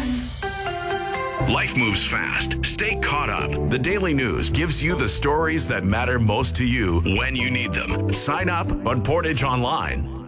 Life moves fast. Stay caught up. The Daily News gives you the stories that matter most to you when you need them. Sign up on Portage Online.